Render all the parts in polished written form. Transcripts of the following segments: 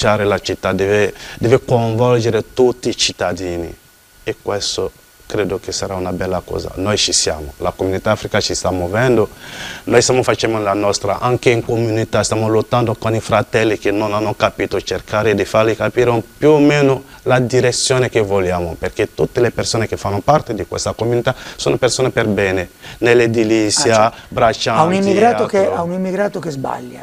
cambiare la città, deve coinvolgere tutti i cittadini e questo credo che sarà una bella cosa. Noi ci siamo, la comunità africana ci sta muovendo, noi stiamo facendo la nostra, anche in comunità stiamo lottando con i fratelli che non hanno capito, cercare di farli capire più o meno la direzione che vogliamo, perché tutte le persone che fanno parte di questa comunità sono persone per bene, nell'edilizia, braccianti. A un immigrato che sbaglia,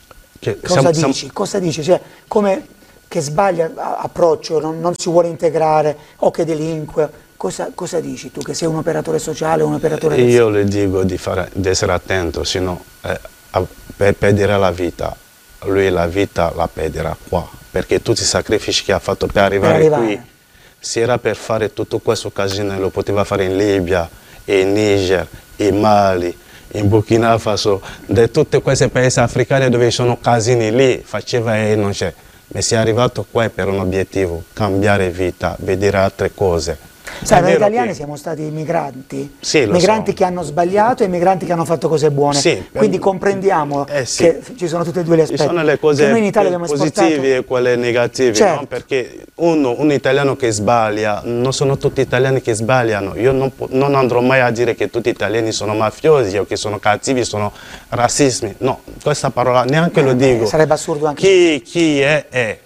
cosa dici? Cioè, come che sbaglia approccio, non si vuole integrare o che delinque. Cosa dici tu, che sei un operatore sociale, un operatore... Io le dico di essere attento, sennò per perdere la vita, lui la vita la perderà qua, perché tutti i sacrifici che ha fatto per arrivare qui, se era per fare tutto questo casino lo poteva fare in Libia, in Niger, in Mali, in Burkina Faso, di tutti questi paesi africani dove ci sono casini lì, faceva e non c'è. Ma si è arrivato qua per un obiettivo, cambiare vita, vedere altre cose. Sai, noi italiani siamo stati migranti, sì, migranti che hanno sbagliato e migranti che hanno fatto cose buone, sì, quindi comprendiamo che ci sono tutti e due gli aspetti. Ci sono le cose positive e quelle negative, certo. No? Perché un italiano che sbaglia, non sono tutti italiani che sbagliano, io non andrò mai a dire che tutti gli italiani sono mafiosi o che sono cattivi, sono razzisti, no, questa parola neanche lo dico. Sarebbe assurdo anche. Chi è.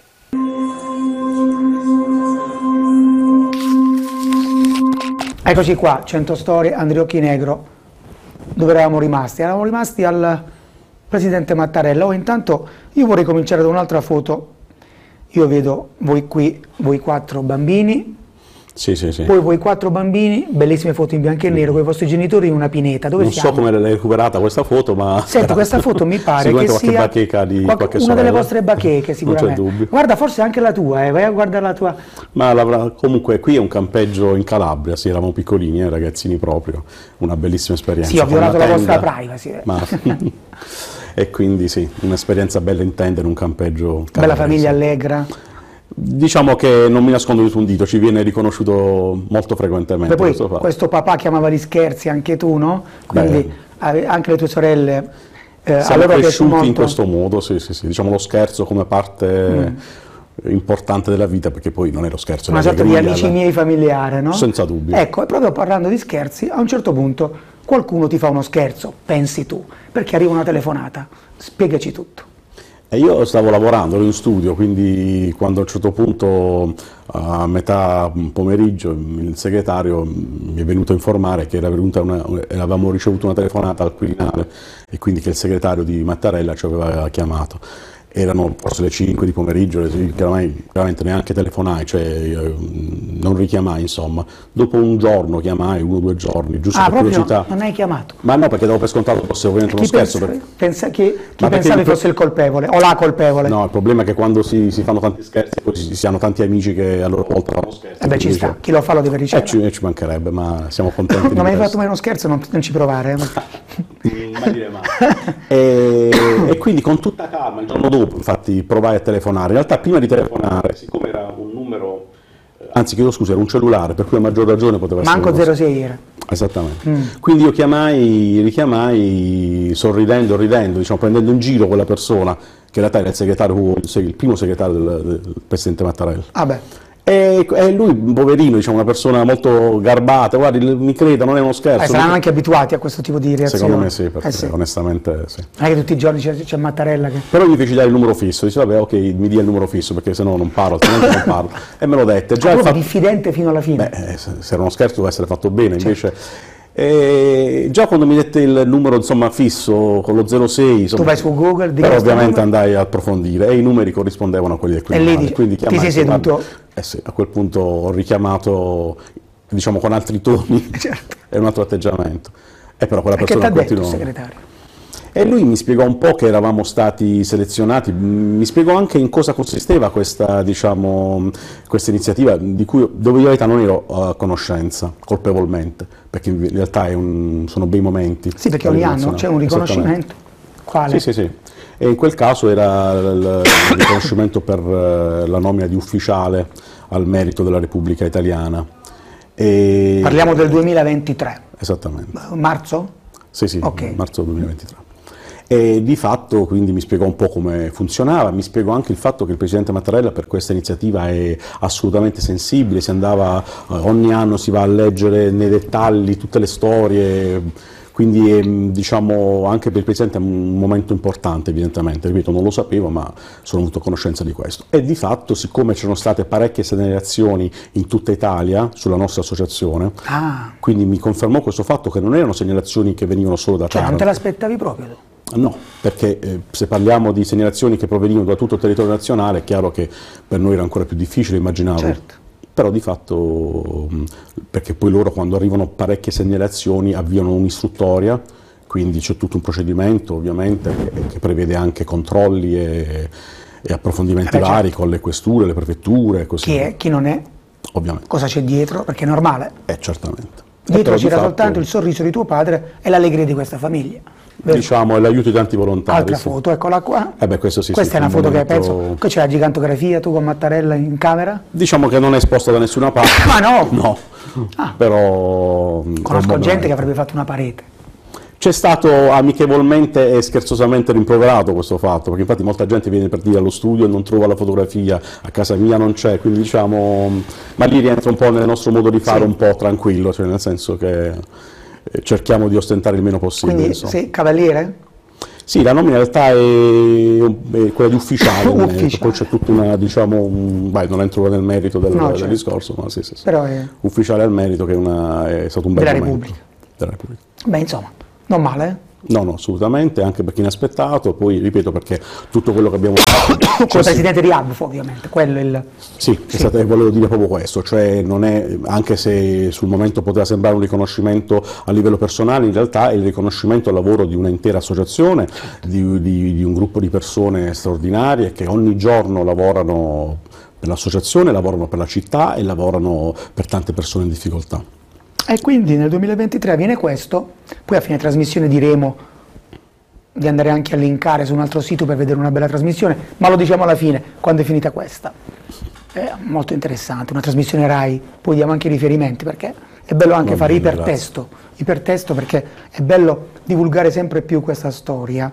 Eccoci qua, 100 storie, Andriocchi Negro, dove eravamo rimasti? Eravamo rimasti al presidente Mattarella. Intanto io vorrei cominciare da un'altra foto. Io vedo voi qui, voi 4 bambini, sì. Poi voi 4 bambini, bellissime foto in bianco e nero con i vostri genitori in una pineta. Dove siamo? Non so come l'hai recuperata questa foto, ma... Senti, questa foto mi pare che sia bacheca di qualche una delle vostre bacheche sicuramente. Non c'è dubbio. Guarda, forse anche la tua, vai a guardare la tua. Ma comunque qui è un campeggio in Calabria, sì, eravamo piccolini, ragazzini proprio, una bellissima esperienza. Sì, ho violato la vostra privacy. E quindi sì, un'esperienza bella in tenda in un campeggio calabrese. Bella famiglia allegra. Diciamo che non mi nascondo dietro un dito, ci viene riconosciuto molto frequentemente. Poi questo papà chiamava gli scherzi, anche tu, no? Quindi anche le tue sorelle siamo cresciuti in questo modo, sì. Diciamo lo scherzo come parte importante della vita, perché poi non è lo scherzo. Una sorta di amici miei familiare, no? Senza dubbio. Ecco, e proprio parlando di scherzi, a un certo punto qualcuno ti fa uno scherzo, pensi tu, perché arriva una telefonata, spiegaci tutto. E io stavo lavorando in studio, quindi quando a un certo punto a metà pomeriggio il segretario mi è venuto a informare che avevamo ricevuto una telefonata al Quirinale e quindi che il segretario di Mattarella ci aveva chiamato. Erano forse le 5 di pomeriggio, chiaramente neanche telefonai, cioè non richiamai, insomma. Dopo un giorno chiamai, 1 o 2 giorni, giusto per curiosità. Non hai chiamato? Ma no, perché davo per scontato fosse ovviamente uno scherzo. Chi pensavi fosse il colpevole o la colpevole? No, il problema è che quando si fanno tanti scherzi, poi si hanno tanti amici che a loro volta fanno scherzi. Beh, ci sta, chi lo fa lo deve ricevere. Ci mancherebbe, ma siamo contenti. Non mi hai fatto mai uno scherzo, non ci provare. Mai dire mai. E quindi con tutta calma, il giorno dopo, infatti provai a telefonare. In realtà prima di telefonare, siccome era un numero, anzi chiedo scusa, era un cellulare, per cui a maggior ragione poteva essere... Manco 06 era. Esattamente. Quindi io richiamai sorridendo, ridendo, diciamo, prendendo in giro quella persona che in realtà era il primo segretario del presidente Mattarella. Ah beh. E lui, poverino, diciamo, una persona molto garbata, guardi, mi creda, non è uno scherzo. Saranno anche abituati a questo tipo di reazioni. Secondo me sì, perché onestamente sì. Non è che tutti i giorni c'è Mattarella che... Però gli feci dare il numero fisso, dice vabbè ok, mi dia il numero fisso perché sennò non parlo, altrimenti non parlo. E me lo dette. Già proprio diffidente fino alla fine. Beh, se era uno scherzo doveva essere fatto bene, invece... già quando mi dette il numero, insomma, fisso con lo 06, insomma, tu vai su Google, però ovviamente andai a approfondire e i numeri corrispondevano a quelli del Quirinale. Quindi ti sei seduto? Sì, a quel punto ho richiamato, diciamo, con altri toni e un altro atteggiamento. E però quella persona continuò. Segretario? E lui mi spiegò un po' che eravamo stati selezionati, mi spiegò anche in cosa consisteva questa, diciamo, questa iniziativa dove io in realtà non ero a conoscenza, colpevolmente, perché in realtà sono bei momenti. Sì, perché ogni anno c'è un riconoscimento. Quale? Sì. E in quel caso era il riconoscimento per la nomina di ufficiale al merito della Repubblica Italiana. Parliamo del 2023? Esattamente. Marzo? Sì, okay. Marzo 2023. E di fatto quindi mi spiegò un po' come funzionava, mi spiegò anche il fatto che il Presidente Mattarella per questa iniziativa è assolutamente sensibile, si andava, ogni anno si va a leggere nei dettagli tutte le storie, quindi è, diciamo, anche per il Presidente è un momento importante evidentemente, ripeto non lo sapevo ma sono avuto conoscenza di questo. E di fatto siccome c'erano state parecchie segnalazioni in tutta Italia sulla nostra associazione, quindi mi confermò questo fatto che non erano segnalazioni che venivano solo da Taranto. Non te l'aspettavi proprio tu? No, perché se parliamo di segnalazioni che provenivano da tutto il territorio nazionale è chiaro che per noi era ancora più difficile, immaginavo. Certo. Però di fatto, perché poi loro quando arrivano parecchie segnalazioni avviano un'istruttoria, quindi c'è tutto un procedimento ovviamente che prevede anche controlli e approfondimenti vari con le questure, le prefetture. Così. Chi è, chi non è, ovviamente. Cosa c'è dietro, perché è normale. Certamente. Dietro c'era soltanto il sorriso di tuo padre e l'allegria di questa famiglia. Vero? Diciamo, è l'aiuto di tanti volontari. Altra foto, eccola qua. Questo sì, questa è una foto che penso. Qui c'è la gigantografia, tu con Mattarella in camera? Diciamo che non è esposta da nessuna parte. Ma no! No. Però. Conosco gente che avrebbe fatto una parete. C'è stato amichevolmente e scherzosamente rimproverato questo fatto, perché infatti molta gente viene per dire allo studio e non trova la fotografia, a casa mia non c'è, quindi diciamo. Ma lì rientra un po' nel nostro modo di fare, un po' tranquillo, cioè nel senso che. Cerchiamo di ostentare il meno possibile. Quindi sei cavaliere? Sì, la nomina in realtà è quella di ufficiale, poi c'è tutta una, diciamo, non entro nel merito del discorso, ma sì. Però è ufficiale al merito che è stato un bel momento. Della Repubblica. Beh, insomma, non male, eh? No, assolutamente, anche perché inaspettato, poi ripeto perché tutto quello che abbiamo fatto... Come presidente di ABFO ovviamente, quello è il... Sì, volevo dire proprio questo, cioè non è, anche se sul momento poteva sembrare un riconoscimento a livello personale, in realtà è il riconoscimento al lavoro di un'intera associazione, di un gruppo di persone straordinarie che ogni giorno lavorano per l'associazione, lavorano per la città e lavorano per tante persone in difficoltà. E quindi nel 2023 avviene questo, poi a fine trasmissione diremo di andare anche a linkare su un altro sito per vedere una bella trasmissione, ma lo diciamo alla fine, quando è finita questa. È molto interessante, una trasmissione Rai, poi diamo anche i riferimenti, perché è bello anche fare ipertesto perché è bello divulgare sempre più questa storia.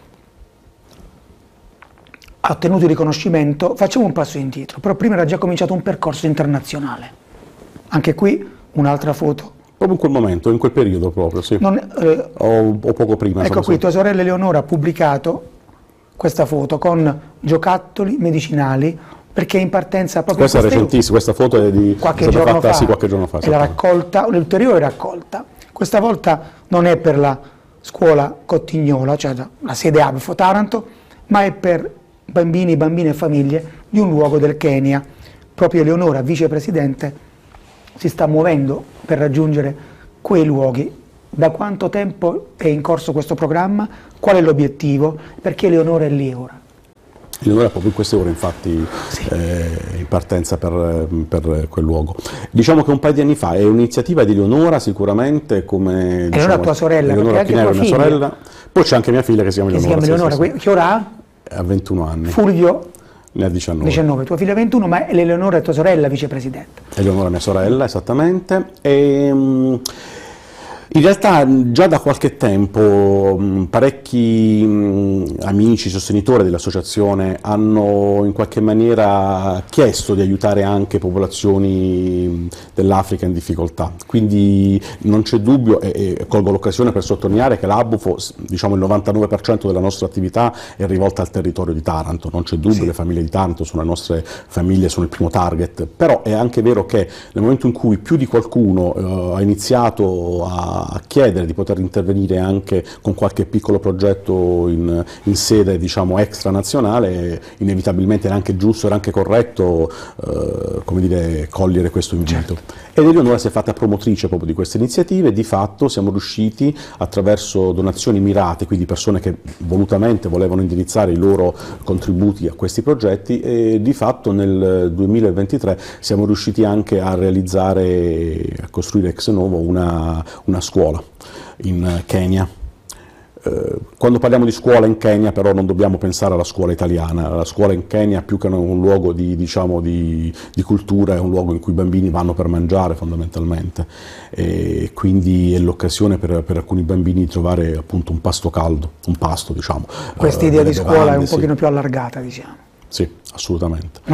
Ha ottenuto il riconoscimento, facciamo un passo indietro, però prima era già cominciato un percorso internazionale, anche qui un'altra foto. Proprio in quel momento, in quel periodo proprio, sì. O poco prima. Ecco qui, tua sorella Eleonora ha pubblicato questa foto con giocattoli medicinali, perché in partenza proprio... Questa è recentissima, questa foto è di qualche giorno fa. Sì, qualche giorno fa. È la raccolta, un'ulteriore raccolta. Questa volta non è per la scuola Cottignola, cioè la sede ABFO Taranto, ma è per bambini, bambine e famiglie di un luogo del Kenya. Proprio Eleonora, vicepresidente, si sta muovendo per raggiungere quei luoghi. Da quanto tempo è in corso questo programma? Qual è l'obiettivo? Perché Eleonora è lì ora? Eleonora è proprio in queste ore infatti in partenza per quel luogo. Diciamo che un paio di anni fa è un'iniziativa di Eleonora sicuramente come... Eleonora tua sorella? Eleonora Pinero è mia sorella, poi c'è anche mia figlia che si chiama Eleonora. Che ora ha? Ha 21 anni. Fulvio? Ne ha 19. Tua figlia 21, ma Eleonora è tua sorella, vicepresidente? Eleonora è mia sorella, esattamente. In realtà già da qualche tempo parecchi amici, sostenitori dell'associazione hanno in qualche maniera chiesto di aiutare anche popolazioni dell'Africa in difficoltà, quindi non c'è dubbio e colgo l'occasione per sottolineare che l'ABUFO, diciamo il 99% della nostra attività è rivolta al territorio di Taranto, non c'è dubbio, le famiglie di Taranto sono le nostre famiglie, sono il primo target, però è anche vero che nel momento in cui più di qualcuno ha iniziato a chiedere di poter intervenire anche con qualche piccolo progetto in sede diciamo extranazionale, inevitabilmente era anche giusto, era anche corretto come dire, cogliere questo invito. Certo. Ed Eleonora si è fatta promotrice proprio di queste iniziative e di fatto siamo riusciti attraverso donazioni mirate, quindi persone che volutamente volevano indirizzare i loro contributi a questi progetti e di fatto nel 2023 siamo riusciti anche a realizzare, a costruire ex novo una scuola in Kenya. Quando parliamo di scuola in Kenya però non dobbiamo pensare alla scuola italiana, la scuola in Kenya più che un luogo di cultura è un luogo in cui i bambini vanno per mangiare fondamentalmente, e quindi è l'occasione per alcuni bambini di trovare appunto un pasto caldo, un pasto diciamo. Questa idea di scuola è un pochino più allargata, diciamo. Sì, assolutamente.